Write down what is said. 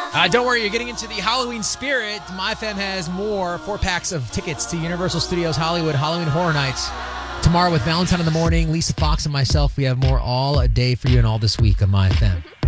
Don't worry, you're getting into the Halloween spirit. MyFM has more 4-packs of tickets to Universal Studios Hollywood Halloween Horror Nights. Tomorrow with Valentine in the morning, Lisa Fox and myself, we have more all day for you and all this week on MyFM.